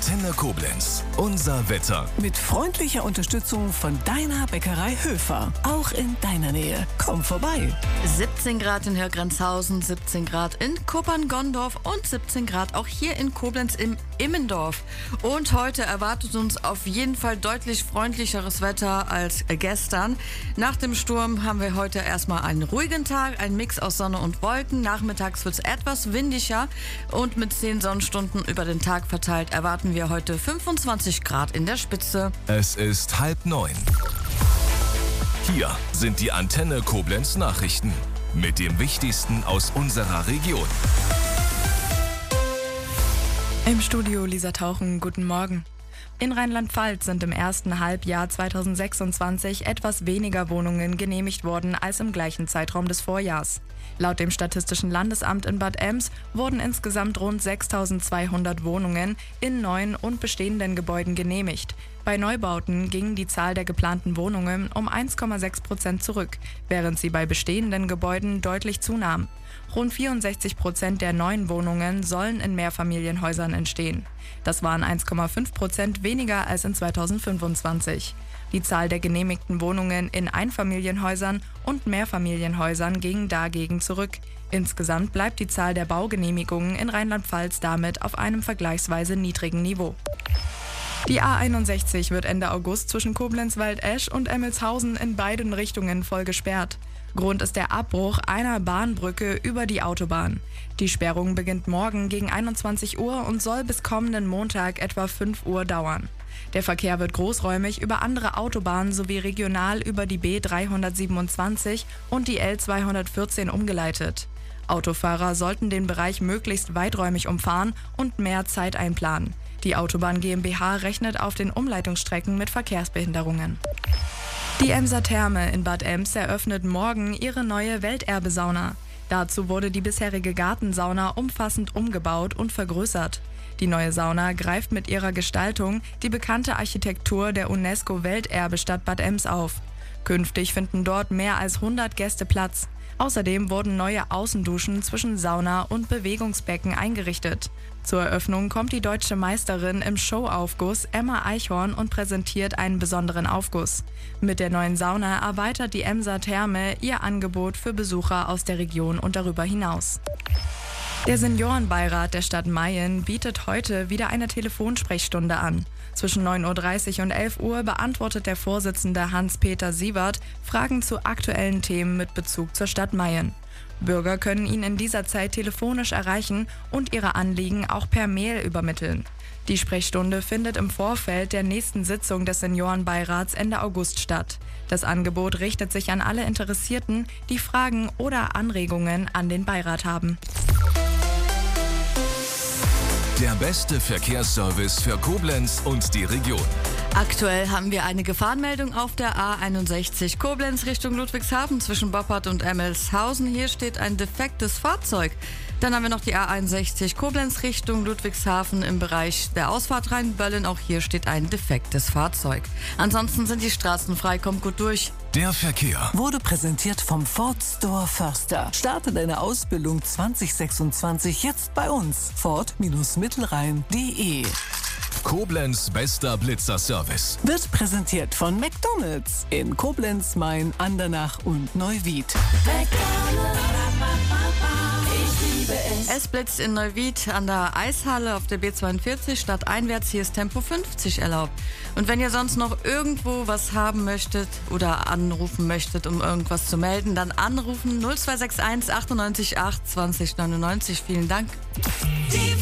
Antenne Koblenz. Unser Wetter. Mit freundlicher Unterstützung von deiner Bäckerei Höfer. Auch in deiner Nähe. Komm vorbei. 17 Grad in Hörgrenzhausen, 17 Grad in Kuppern-Gondorf und 17 Grad auch hier in Koblenz im Immendorf. Und heute erwartet uns auf jeden Fall deutlich freundlicheres Wetter als gestern. Nach dem Sturm haben wir heute erstmal einen ruhigen Tag, ein Mix aus Sonne und Wolken. Nachmittags wird es etwas windiger und mit 10 Sonnenstunden über den Tag verteilt erwarten wir heute 25 Grad in der Spitze. Es ist 8:30. Hier sind die Antenne Koblenz Nachrichten mit dem Wichtigsten aus unserer Region. Im Studio Lisa Tauchen, guten Morgen. In Rheinland-Pfalz sind im ersten Halbjahr 2026 etwas weniger Wohnungen genehmigt worden als im gleichen Zeitraum des Vorjahrs. Laut dem Statistischen Landesamt in Bad Ems wurden insgesamt rund 6.200 Wohnungen in neuen und bestehenden Gebäuden genehmigt. Bei Neubauten ging die Zahl der geplanten Wohnungen um 1,6% zurück, während sie bei bestehenden Gebäuden deutlich zunahm. Rund 64% der neuen Wohnungen sollen in Mehrfamilienhäusern entstehen. Das waren 1,5% weniger als in 2025. Die Zahl der genehmigten Wohnungen in Einfamilienhäusern und Mehrfamilienhäusern ging dagegen zurück. Insgesamt bleibt die Zahl der Baugenehmigungen in Rheinland-Pfalz damit auf einem vergleichsweise niedrigen Niveau. Die A61 wird Ende August zwischen Koblenz-Waldesch und Emmelshausen in beiden Richtungen voll gesperrt. Grund ist der Abbruch einer Bahnbrücke über die Autobahn. Die Sperrung beginnt morgen gegen 21 Uhr und soll bis kommenden Montag etwa 5 Uhr dauern. Der Verkehr wird großräumig über andere Autobahnen sowie regional über die B327 und die L214 umgeleitet. Autofahrer sollten den Bereich möglichst weiträumig umfahren und mehr Zeit einplanen. Die Autobahn GmbH rechnet auf den Umleitungsstrecken mit Verkehrsbehinderungen. Die Emser Therme in Bad Ems eröffnet morgen ihre neue Welterbe-Sauna. Dazu wurde die bisherige Gartensauna umfassend umgebaut und vergrößert. Die neue Sauna greift mit ihrer Gestaltung die bekannte Architektur der UNESCO-Welterbestadt Bad Ems auf. Künftig finden dort mehr als 100 Gäste Platz. Außerdem wurden neue Außenduschen zwischen Sauna und Bewegungsbecken eingerichtet. Zur Eröffnung kommt die deutsche Meisterin im Showaufguss Emma Eichhorn und präsentiert einen besonderen Aufguss. Mit der neuen Sauna erweitert die Emser Therme ihr Angebot für Besucher aus der Region und darüber hinaus. Der Seniorenbeirat der Stadt Mayen bietet heute wieder eine Telefonsprechstunde an. Zwischen 9.30 Uhr und 11 Uhr beantwortet der Vorsitzende Hans-Peter Sievert Fragen zu aktuellen Themen mit Bezug zur Stadt Mayen. Bürger können ihn in dieser Zeit telefonisch erreichen und ihre Anliegen auch per Mail übermitteln. Die Sprechstunde findet im Vorfeld der nächsten Sitzung des Seniorenbeirats Ende August statt. Das Angebot richtet sich an alle Interessierten, die Fragen oder Anregungen an den Beirat haben. Der beste Verkehrsservice für Koblenz und die Region. Aktuell haben wir eine Gefahrenmeldung auf der A61 Koblenz Richtung Ludwigshafen zwischen Boppard und Emmelshausen. Hier steht ein defektes Fahrzeug. Dann haben wir noch die A61 Koblenz Richtung Ludwigshafen im Bereich der Ausfahrt Rheinböllen. Auch hier steht ein defektes Fahrzeug. Ansonsten sind die Straßen frei, kommt gut durch. Der Verkehr Wurde präsentiert vom Ford Store Förster. Starte deine Ausbildung 2026 jetzt bei uns. Ford-Mittelrhein.de. Koblenz bester Blitzerservice. Wird präsentiert von McDonald's in Koblenz, Main, Andernach und Neuwied. Es blitzt in Neuwied an der Eishalle auf der B42 stadteinwärts. Hier ist Tempo 50 erlaubt. Und wenn ihr sonst noch irgendwo was haben möchtet oder anrufen möchtet, um irgendwas zu melden, dann anrufen 0261 98 8 20 99. Vielen Dank. Die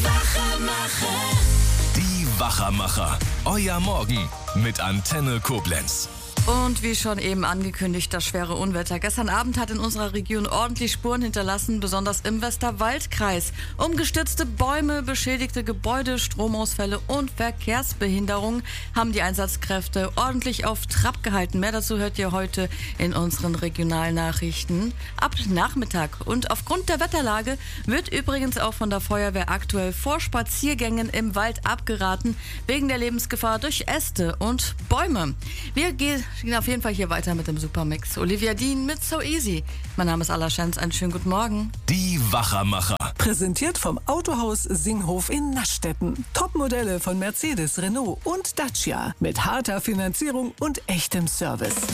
Wachermacher. Euer Morgen mit Antenne Koblenz. Und wie schon eben angekündigt, das schwere Unwetter. Gestern Abend hat in unserer Region ordentlich Spuren hinterlassen, besonders im Westerwaldkreis. Umgestürzte Bäume, beschädigte Gebäude, Stromausfälle und Verkehrsbehinderungen haben die Einsatzkräfte ordentlich auf Trab gehalten. Mehr dazu hört ihr heute in unseren Regionalnachrichten ab Nachmittag. Und aufgrund der Wetterlage wird übrigens auch von der Feuerwehr aktuell vor Spaziergängen im Wald abgeraten, wegen der Lebensgefahr durch Äste und Bäume. Wir Gehen auf jeden Fall hier weiter mit dem Supermix. Olivia Dean mit So Easy. Mein Name ist Alla Schenz, einen schönen guten Morgen. Die Wachermacher. Präsentiert vom Autohaus Singhof in Naschstetten. Topmodelle von Mercedes, Renault und Dacia. Mit harter Finanzierung und echtem Service.